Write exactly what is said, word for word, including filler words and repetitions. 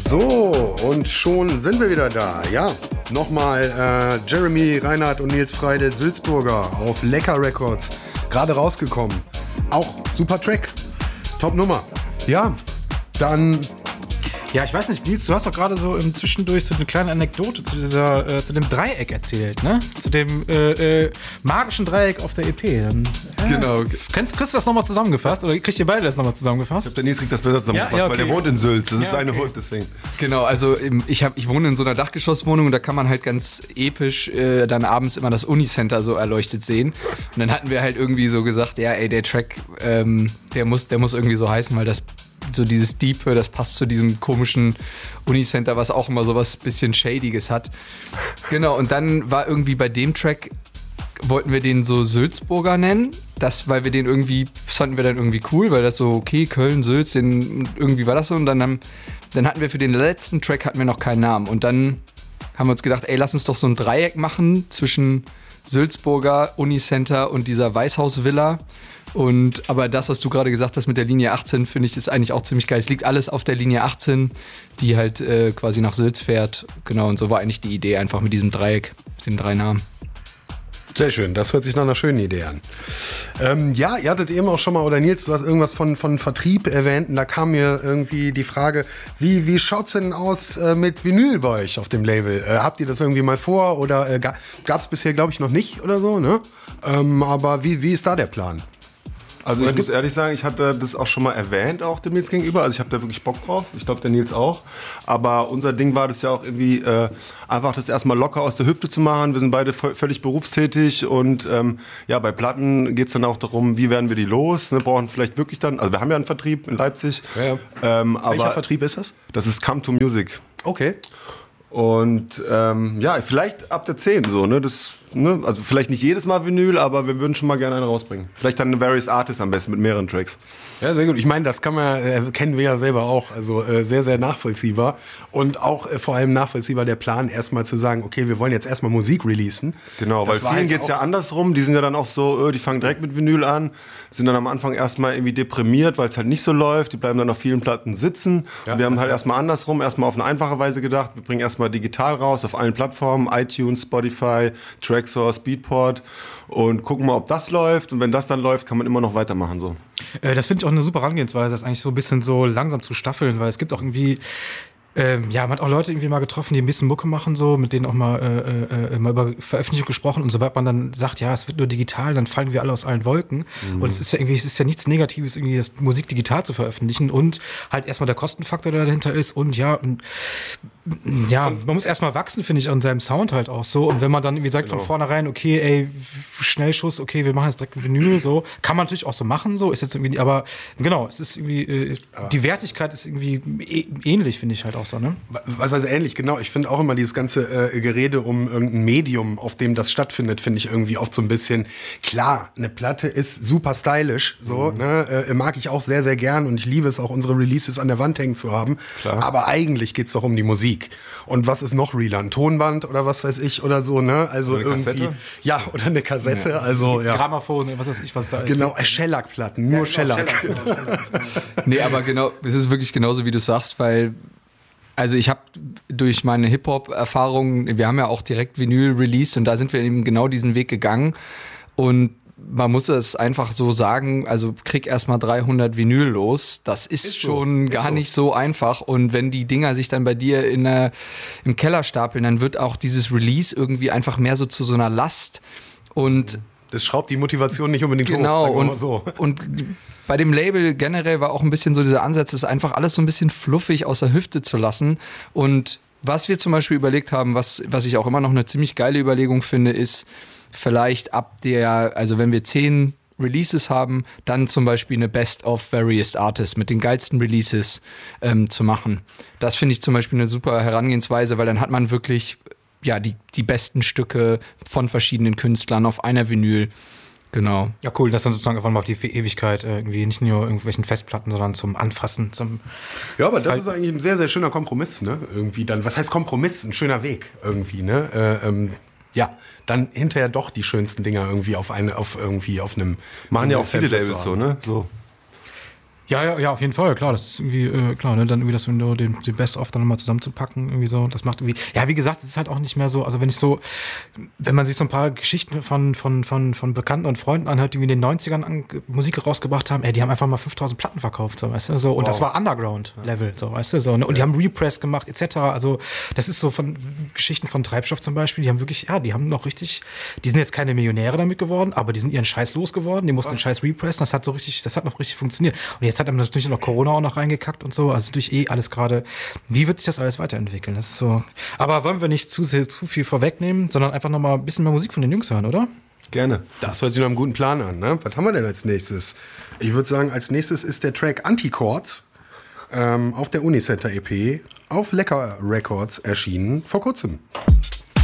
So, und schon sind wir wieder da. Ja, nochmal äh, Jeremy Reinhardt und Nils Freidel Sulzburger auf Lecker Records. Gerade rausgekommen. Auch super Track. Top Nummer. Ja, dann... Ja, ich weiß nicht, Nils, du hast doch gerade so im Zwischendurch so eine kleine Anekdote zu dieser, äh, zu dem Dreieck erzählt, ne? Zu dem äh, äh, magischen Dreieck auf der E P. Dann, äh, genau. Kennst, kriegst du das nochmal zusammengefasst? Oder kriegt ihr beide das nochmal zusammengefasst? Ich glaub, der Nils kriegt das besser zusammengefasst, ja, ja, okay. Weil der wohnt in Sülz. Das ja, ist seine okay. Hut, deswegen. Genau, also ich, hab, ich wohne in so einer Dachgeschosswohnung und da kann man halt ganz episch äh, dann abends immer das Unicenter so erleuchtet sehen. Und dann hatten wir halt irgendwie so gesagt, ja, ey, der Track, ähm, der muss, der muss irgendwie so heißen, weil das so dieses Diepe, das passt zu diesem komischen Unicenter, was auch immer so was bisschen Shadiges hat. Genau, und dann war irgendwie bei dem Track, wollten wir den so Sulzburger nennen, das, weil wir den irgendwie, fanden wir dann irgendwie cool, weil das so, okay, Köln, Sülz, den, irgendwie war das so und dann, haben, dann hatten wir für den letzten Track hatten wir noch keinen Namen und dann haben wir uns gedacht, ey, lass uns doch so ein Dreieck machen zwischen Sulzburger, Unicenter und dieser Weißhausvilla. Und aber das, was du gerade gesagt hast mit der Linie achtzehn, finde ich, ist eigentlich auch ziemlich geil. Es liegt alles auf der Linie achtzehn, die halt äh, quasi nach Sülz fährt. Genau, und so war eigentlich die Idee einfach mit diesem Dreieck, mit den drei Namen. Sehr schön, das hört sich nach einer schönen Idee an. Ähm, ja, ihr hattet eben auch schon mal, oder Nils, du hast irgendwas von, von Vertrieb erwähnt und da kam mir irgendwie die Frage, wie, wie schaut's denn aus äh, mit Vinyl bei euch auf dem Label? Äh, habt ihr das irgendwie mal vor oder äh, gab es bisher, glaube ich, noch nicht oder so, ne? Ähm, aber wie, wie ist da der Plan? Also ich muss ehrlich sagen, ich hatte das auch schon mal erwähnt, auch dem Nils gegenüber. Also ich habe da wirklich Bock drauf. Ich glaube, der Nils auch. Aber unser Ding war das ja auch irgendwie, äh, einfach das erstmal locker aus der Hüfte zu machen. Wir sind beide v- völlig berufstätig und ähm, ja, bei Platten geht es dann auch darum, wie werden wir die los. Wir brauchen vielleicht wirklich dann, also wir haben ja einen Vertrieb in Leipzig. Ja, ja. Ähm, aber welcher Vertrieb ist das? Das ist Come to Music. Okay. Und ähm, ja, vielleicht ab der zehn so, ne? Das, ne? Also vielleicht nicht jedes Mal Vinyl, aber wir würden schon mal gerne einen rausbringen. Vielleicht dann eine Various Artists am besten mit mehreren Tracks. Ja, sehr gut. Ich meine, das kann man, äh, kennen wir ja selber auch. Also äh, sehr, sehr nachvollziehbar. Und auch äh, vor allem nachvollziehbar der Plan, erstmal zu sagen, okay, wir wollen jetzt erstmal Musik releasen. Genau, das weil vielen halt geht's ja andersrum. Die sind ja dann auch so, äh, die fangen direkt mit Vinyl an, sind dann am Anfang erstmal irgendwie deprimiert, weil es halt nicht so läuft. Die bleiben dann auf vielen Platten sitzen. Ja. Und wir haben halt erstmal andersrum, erstmal auf eine einfache Weise gedacht. Wir bringen erstmal digital raus, auf allen Plattformen, iTunes, Spotify, Traxsource, Beatport und gucken mal, ob das läuft. Und wenn das dann läuft, kann man immer noch weitermachen. So. Äh, das finde ich auch eine super Herangehensweise, das eigentlich so ein bisschen so langsam zu staffeln, weil es gibt auch irgendwie, ähm, ja, man hat auch Leute irgendwie mal getroffen, die ein bisschen Mucke machen, so, mit denen auch mal, äh, äh, mal über Veröffentlichung gesprochen und sobald man dann sagt, ja, es wird nur digital, dann fallen wir alle aus allen Wolken. Mhm. Und es ist ja irgendwie, es ist ja nichts Negatives, irgendwie das Musik digital zu veröffentlichen und halt erstmal der Kostenfaktor, der dahinter ist und ja, und ja, man muss erstmal wachsen, finde ich, an seinem Sound halt auch so. Und wenn man dann irgendwie sagt genau. von vornherein, okay, ey, Schnellschuss, okay, wir machen jetzt direkt ein Vinyl, so, kann man natürlich auch so machen, so, ist jetzt irgendwie, aber genau, es ist irgendwie, äh, die Wertigkeit ist irgendwie äh, ähnlich, finde ich halt auch so, ne? Was heißt ähnlich, genau. Ich finde auch immer dieses ganze äh, Gerede um irgendein Medium, auf dem das stattfindet, finde ich irgendwie oft so ein bisschen, klar, eine Platte ist super stylisch, so, mhm. ne, äh, mag ich auch sehr, sehr gern und ich liebe es auch, unsere Releases an der Wand hängen zu haben. Klar. Aber eigentlich geht's doch um die Musik. Und was ist noch realer? Ein Tonband oder was weiß ich oder so, ne? Also oder irgendwie. Kassette? Ja, oder eine Kassette. Ja. Also, ja. Grammophon, was weiß ich, was da ist. Genau, Shellac-Platten, nur ja, genau, Shellac. Shellac. Nee, aber genau, es ist wirklich genauso, wie du sagst, weil, also ich habe durch meine Hip-Hop-Erfahrungen, wir haben ja auch direkt Vinyl released und da sind wir eben genau diesen Weg gegangen und man muss es einfach so sagen, also krieg erstmal dreihundert Vinyl los. Das ist, ist schon so. gar ist nicht so. so einfach. Und wenn die Dinger sich dann bei dir in der, im Keller stapeln, dann wird auch dieses Release irgendwie einfach mehr so zu so einer Last. Und das schraubt die Motivation nicht unbedingt genau, hoch, sagen wir und, mal so. Und bei dem Label generell war auch ein bisschen so dieser Ansatz, es einfach alles so ein bisschen fluffig aus der Hüfte zu lassen. Und was wir zum Beispiel überlegt haben, was, was ich auch immer noch eine ziemlich geile Überlegung finde, ist, vielleicht ab der, also wenn wir zehn Releases haben, dann zum Beispiel eine Best of Various Artists mit den geilsten Releases ähm, zu machen. Das finde ich zum Beispiel eine super Herangehensweise, weil dann hat man wirklich ja die, die besten Stücke von verschiedenen Künstlern auf einer Vinyl. Genau. Ja, cool, das dann sozusagen einfach mal auf die Ewigkeit irgendwie nicht nur irgendwelchen Festplatten, sondern zum Anfassen, zum Ja, aber das Fall- ist eigentlich ein sehr, sehr schöner Kompromiss, ne? Irgendwie dann, was heißt Kompromiss? Ein schöner Weg irgendwie, ne? Äh, ähm, Ja, dann hinterher doch die schönsten Dinger irgendwie auf eine, auf irgendwie auf einem. Machen ja auch viele Labels so, ne? So. Ja, ja, ja, auf jeden Fall, klar, das ist irgendwie, äh, klar, ne, dann irgendwie das Window, den, den Best-of dann nochmal zusammenzupacken, irgendwie so, das macht irgendwie, ja, wie gesagt, es ist halt auch nicht mehr so, also wenn ich so, wenn man sich so ein paar Geschichten von, von, von, von Bekannten und Freunden anhört, die in den neunzigern an, Musik rausgebracht haben, ey, die haben einfach mal fünftausend Platten verkauft, so, weißt du, so, und wow. Das war Underground-Level, so, weißt du, so, ne? Und die haben Repress gemacht, et cetera, also, das ist so von Geschichten von Treibstoff zum Beispiel, die haben wirklich, ja, die haben noch richtig, die sind jetzt keine Millionäre damit geworden, aber die sind ihren Scheiß losgeworden, die mussten den Scheiß repressen, das hat so richtig, das hat noch richtig funktioniert. Und jetzt hat einem natürlich noch Corona auch noch reingekackt und so. Also durch eh alles gerade. Wie wird sich das alles weiterentwickeln? Das ist so. Aber wollen wir nicht zu, sehr, zu viel vorwegnehmen, sondern einfach noch mal ein bisschen mehr Musik von den Jungs hören, oder? Gerne. Das hört sich nach einem guten Plan an, ne? Was haben wir denn als nächstes? Ich würde sagen, als nächstes ist der Track Antichords ähm, auf der Unicenter E P auf Lecker Records erschienen vor kurzem.